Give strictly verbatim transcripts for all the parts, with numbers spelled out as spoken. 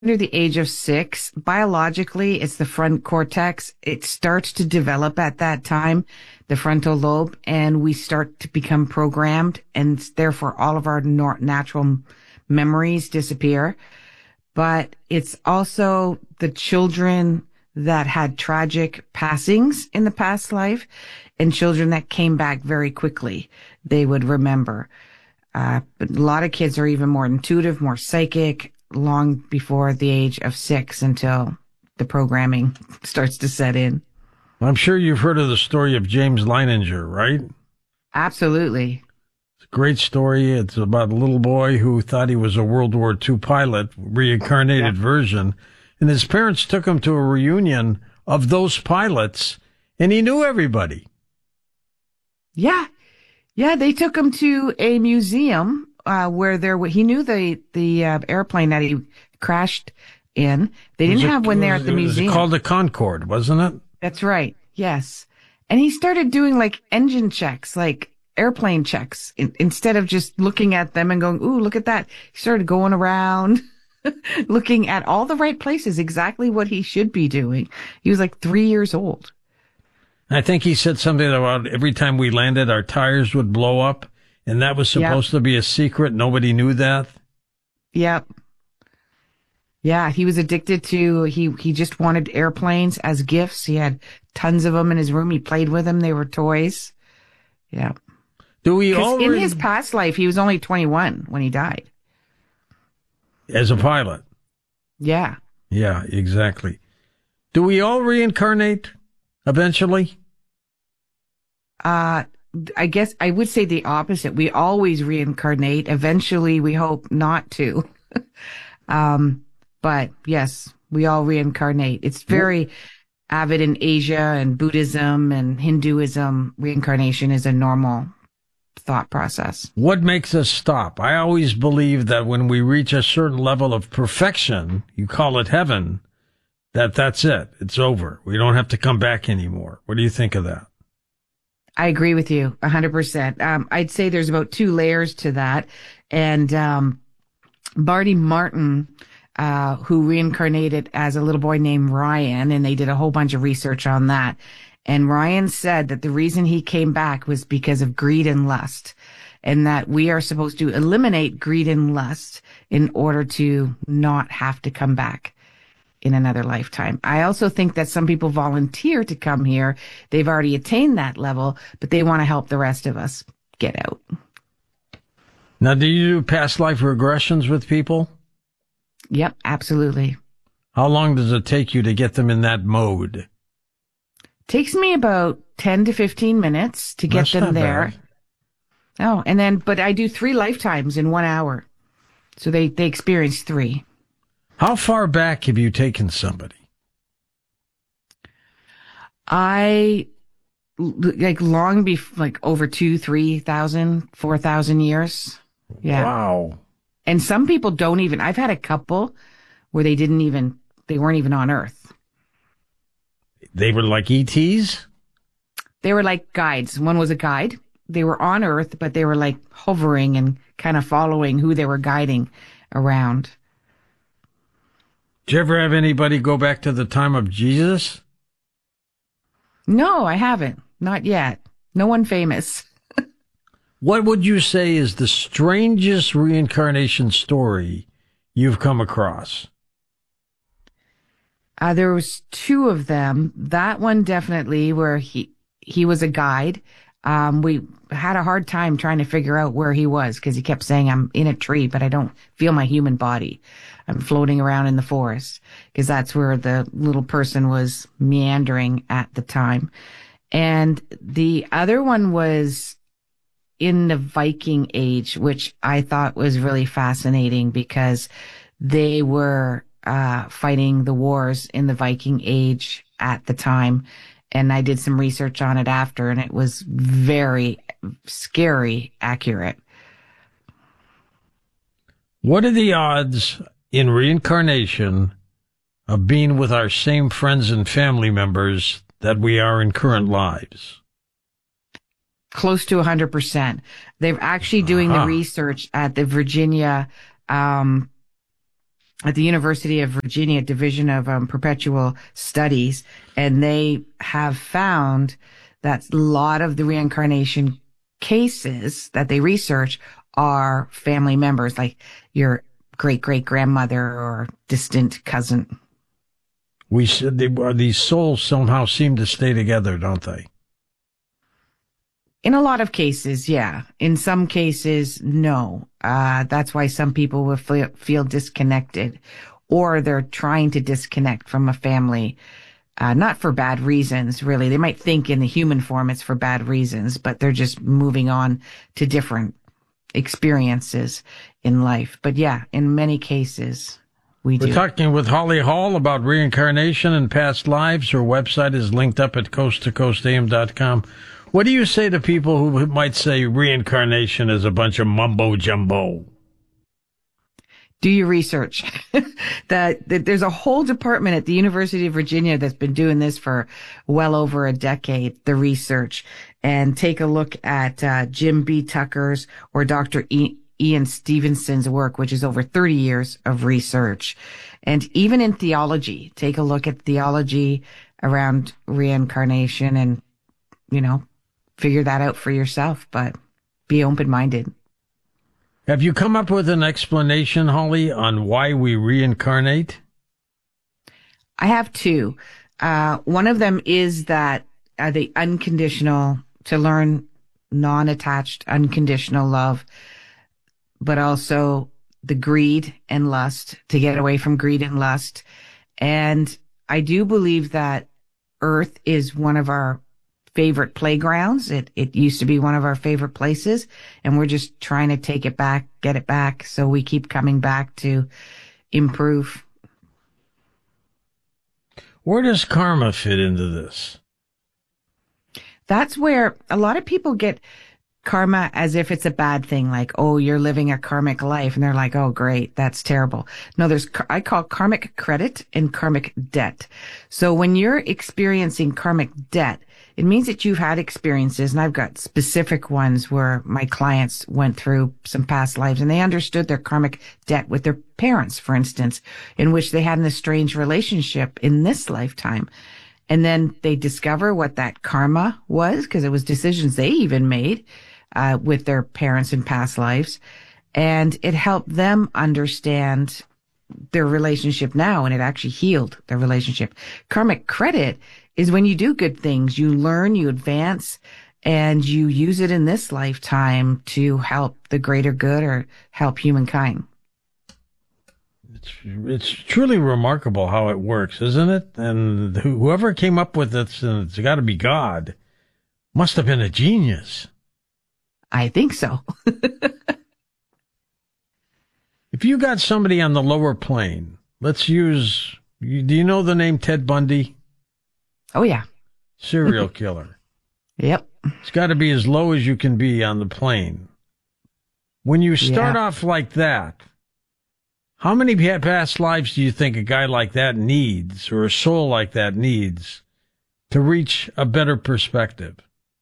Under the age of six, biologically, it's the front cortex. It starts to develop at that time, the frontal lobe, and we start to become programmed, and therefore all of our nor- natural memories disappear. But it's also the children that had tragic passings in the past life and children that came back very quickly. They would remember. Uh, but a lot of kids are even more intuitive, more psychic, long before the age of six until the programming starts to set in. I'm sure you've heard of the story of James Leininger, right? Absolutely. It's a great story. It's about a little boy who thought he was a World War Two pilot, reincarnated yeah. version, and his parents took him to a reunion of those pilots, and he knew everybody. Yeah. Yeah, they took him to a museum uh, where there he knew the the uh, airplane that he crashed in. They didn't have one there at the museum. It was called the Concorde, wasn't it? That's right. Yes. And he started doing like engine checks, like airplane checks, in, instead of just looking at them and going, "Ooh, look at that." He started going around looking at all the right places, exactly what he should be doing. He was like three years old. I think he said something about every time we landed, our tires would blow up, and that was supposed yep. to be a secret. Nobody knew that. Yep. Yeah, he was addicted to, he, he just wanted airplanes as gifts. He had tons of them in his room. He played with them. They were toys. Yeah. Do we already... In his past life, he was only twenty-one when he died. As a pilot? Yeah. Yeah, exactly. Do we all reincarnate eventually? Uh, I guess I would say the opposite. We always reincarnate. Eventually, we hope not to. um, but yes, we all reincarnate. It's very avid in Asia and Buddhism and Hinduism. Reincarnation is a normal thought process. What makes us stop? I always believe that when we reach a certain level of perfection, you call it heaven, that that's it. It's over. We don't have to come back anymore. What do you think of that? I agree with you one hundred percent. Um, I'd say there's about two layers to that. And um, Barty Martin, uh, who reincarnated as a little boy named Ryan, and they did a whole bunch of research on that. And Ryan said that the reason he came back was because of greed and lust, and that we are supposed to eliminate greed and lust in order to not have to come back in another lifetime. I also think that some people volunteer to come here. They've already attained that level, but they want to help the rest of us get out. Now, do you do past life regressions with people? Yep, absolutely. How long does it take you to get them in that mode? Takes me about ten to fifteen minutes to get That's them not there. bad. Oh, and then, but I do three lifetimes in one hour. So they, they experience three. How far back have you taken somebody? I, like long before, like over two, three thousand, four thousand years. Yeah. Wow. And some people don't even, I've had a couple where they didn't even, they weren't even on Earth. They were like E Ts? They were like guides. One was a guide. They were on Earth, but they were like hovering and kind of following who they were guiding around. Did you ever have anybody go back to the time of Jesus? No, I haven't. Not yet. No one famous. What would you say is the strangest reincarnation story you've come across? Uh, there was two of them. That one definitely where he, he was a guide. Um, we had a hard time trying to figure out where he was because he kept saying, "I'm in a tree, but I don't feel my human body. I'm floating around in the forest," because that's where the little person was meandering at the time. And the other one was in the Viking Age, which I thought was really fascinating because they were uh, fighting the wars in the Viking Age at the time. And I did some research on it after, and it was very scary accurate. What are the odds in reincarnation of being with our same friends and family members that we are in current lives? Close to one hundred percent. They're actually doing uh-huh. the research at the Virginia um, at the University of Virginia Division of um, Perpetual Studies, and they have found that a lot of the reincarnation cases that they research are family members, like your great great grandmother or distant cousin. We said they, these souls somehow seem to stay together, don't they? In a lot of cases, yeah. In some cases, no. Uh, that's why some people will feel, feel disconnected, or they're trying to disconnect from a family, uh, not for bad reasons, really. They might think in the human form it's for bad reasons, but they're just moving on to different experiences in life. But yeah, in many cases, we do. We're talking with Holly Hall about reincarnation and past lives. Her website is linked up at coast to coast a m dot com. What do you say to people who might say reincarnation is a bunch of mumbo jumbo? Do your research. that, that there's a whole department at the University of Virginia that's been doing this for well over a decade, the research. And take a look at uh, Jim B. Tucker's or Doctor E- Ian Stevenson's work, which is over thirty years of research. And even in theology, take a look at theology around reincarnation and, you know, figure that out for yourself, but be open-minded. Have you come up with an explanation, Holly, on why we reincarnate? I have two. Uh, one of them is that uh, the unconditional, to learn non-attached, unconditional love, but also the greed and lust, to get away from greed and lust. And I do believe that Earth is one of our favorite playgrounds. It it used to be one of our favorite places, and we're just trying to take it back, get it back, so we keep coming back to improve. Where does karma fit into this? That's where a lot of people get karma as if it's a bad thing, like, oh, you're living a karmic life, and they're like, oh, great, that's terrible. No, there's, I call karmic credit and karmic debt. So when you're experiencing karmic debt, it means that you've had experiences, and I've got specific ones where my clients went through some past lives and they understood their karmic debt with their parents, for instance, in which they had an estranged relationship in this lifetime. And then they discover what that karma was, because it was decisions they even made uh, with their parents in past lives. And it helped them understand their relationship now, and it actually healed their relationship. Karmic credit is when you do good things, you learn, you advance, and you use it in this lifetime to help the greater good or help humankind. It's, it's truly remarkable how it works, isn't it? And whoever came up with it, and it's got to be God, must have been a genius. I think so. If you got somebody on the lower plane, let's use, do you know the name Ted Bundy? Oh, yeah. Serial killer. Yep. It's got to be as low as you can be on the plane. When you start yeah. off like that, how many past lives do you think a guy like that needs, or a soul like that needs, to reach a better perspective?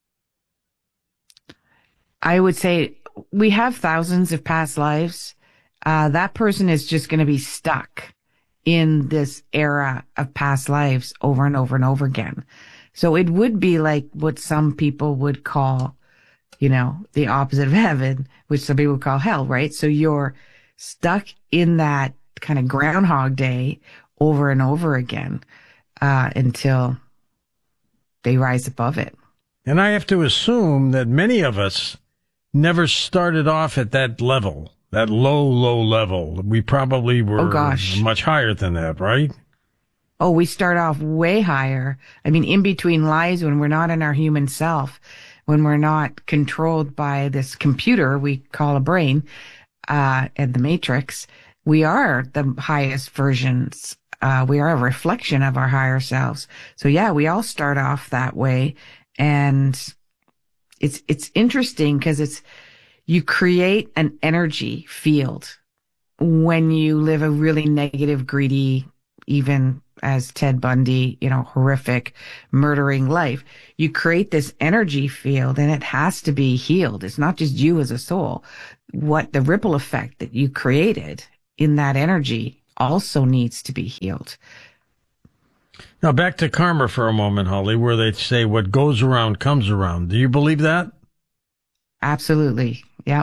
I would say we have thousands of past lives. Uh, that person is just going to be stuck in this era of past lives over and over and over again. So it would be like what some people would call, you know, the opposite of heaven, which some people would call hell, right? So you're stuck in that kind of Groundhog Day over and over again, uh, until they rise above it. And I have to assume that many of us never started off at that level. That low, low level. We probably were oh, gosh. much higher than that, right? Oh, we start off way higher. I mean, in between lives, when we're not in our human self, when we're not controlled by this computer we call a brain, uh, and the matrix, we are the highest versions. Uh, we are a reflection of our higher selves. So yeah, we all start off that way. And it's, it's interesting because it's, you create an energy field when you live a really negative, greedy, even as Ted Bundy, you know, horrific, murdering life. You create this energy field, and it has to be healed. It's not just you as a soul. What the ripple effect that you created in that energy also needs to be healed. Now, back to karma for a moment, Holly, where they say what goes around comes around. Do you believe that? Absolutely. Yeah.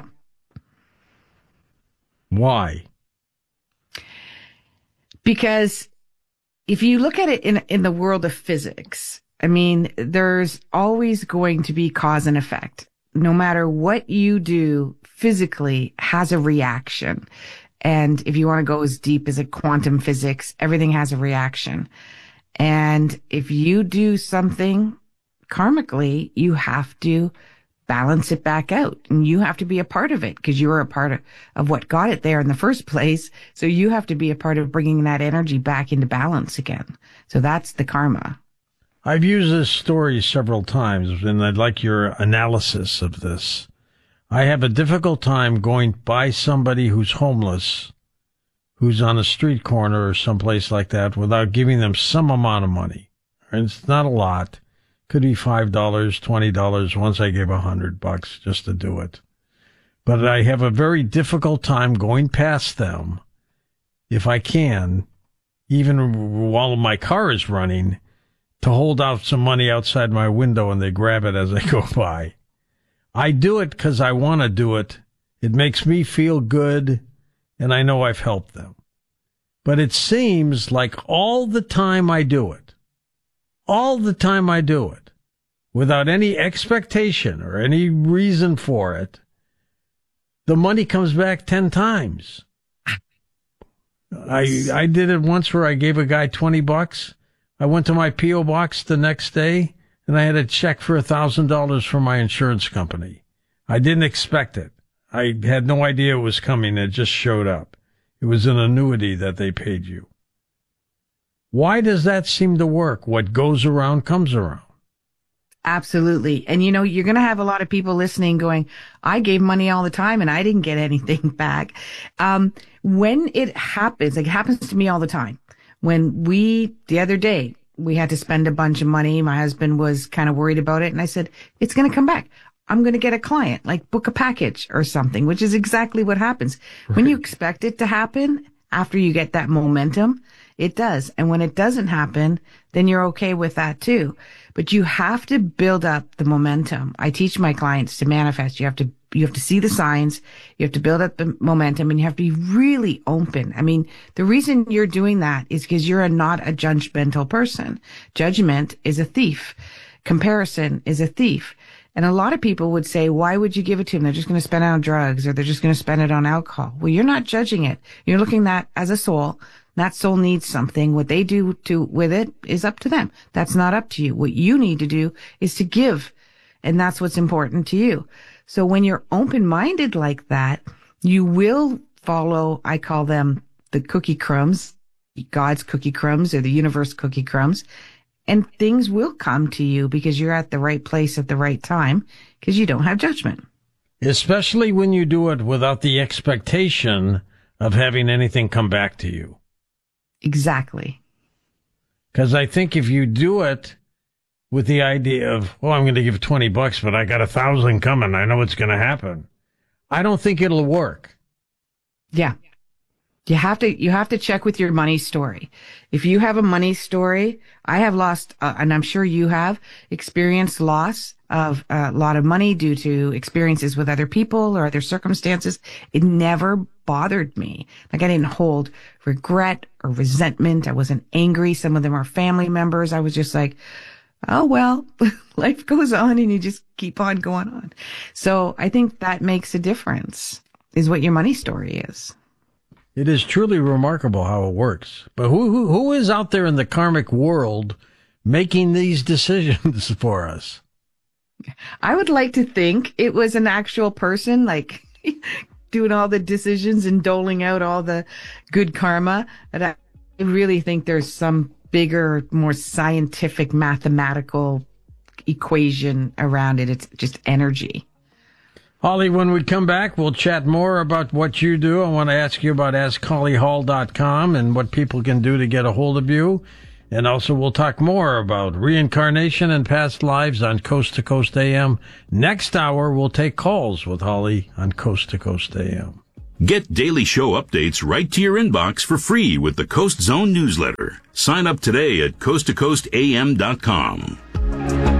Why? Because if you look at it in, in the world of physics, I mean, there's always going to be cause and effect. No matter what you do physically has a reaction. And if you want to go as deep as a quantum physics, everything has a reaction. And if you do something karmically, you have to balance it back out, and you have to be a part of it because you're a part of, of what got it there in the first place. So you have to be a part of bringing that energy back into balance again. So that's the karma. I've used this story several times, and I'd like your analysis of this. I have a difficult time going by somebody who's homeless, who's on a street corner or someplace like that, without giving them some amount of money. And it's not a lot. Could be five dollars, twenty dollars. Once I gave a hundred bucks just to do it. But I have a very difficult time going past them, if I can, even while my car is running, to hold out some money outside my window and they grab it as I go by. I do it because I want to do it. It makes me feel good, and I know I've helped them. But it seems like all the time I do it, all the time I do it, without any expectation or any reason for it, the money comes back ten times. I I did it once where I gave a guy twenty bucks. I went to my P O box the next day, and I had a check for a thousand dollars from my insurance company. I didn't expect it. I had no idea it was coming. It just showed up. It was an annuity that they paid you. Why does that seem to work? What goes around comes around. Absolutely. And you know, you're going to have a lot of people listening going, I gave money all the time and I didn't get anything back. Um, when it happens, like it happens to me all the time. When we, the other day, we had to spend a bunch of money. My husband was kind of worried about it. And I said, it's going to come back. I'm going to get a client, like book a package or something, which is exactly what happens. Right. When you expect it to happen, after you get that momentum, it does. And when it doesn't happen, then you're okay with that too. But you have to build up the momentum. I teach my clients to manifest. You have to, you have to see the signs. You have to build up the momentum, and you have to be really open. I mean, the reason you're doing that is because you're a, not a judgmental person. Judgment is a thief. Comparison is a thief. And a lot of people would say, why would you give it to them? They're just going to spend it on drugs, or they're just going to spend it on alcohol. Well, you're not judging it. You're looking at that as a soul. That soul needs something. What they do to with it is up to them. That's not up to you. What you need to do is to give. And that's what's important to you. So when you're open-minded like that, you will follow, I call them the cookie crumbs, God's cookie crumbs or the universe cookie crumbs. And things will come to you because you're at the right place at the right time because you don't have judgment. Especially when you do it without the expectation of having anything come back to you. Exactly. Because I think if you do it with the idea of, well, I'm going to give twenty bucks, but I got a thousand coming, I know it's going to happen, I don't think it'll work. Yeah. You have to, you have to check with your money story. If you have a money story, I have lost, uh, and I'm sure you have experienced loss of a lot of money due to experiences with other people or other circumstances. It never bothered me. Like I didn't hold regret or resentment. I wasn't angry. Some of them are family members. I was just like, oh, well, life goes on and you just keep on going on. So I think that makes a difference, is what your money story is. It is truly remarkable how it works. But who, who who is out there in the karmic world making these decisions for us? I would like to think it was an actual person, like doing all the decisions and doling out all the good karma. But I really think there's some bigger, more scientific, mathematical equation around it. It's just energy. Holly, when we come back, we'll chat more about what you do. I want to ask you about ask holly hall dot com and what people can do to get a hold of you. And also we'll talk more about reincarnation and past lives on Coast to Coast A M. Next hour, we'll take calls with Holly on Coast to Coast A M. Get daily show updates right to your inbox for free with the Coast Zone newsletter. Sign up today at coast to coast a m dot com.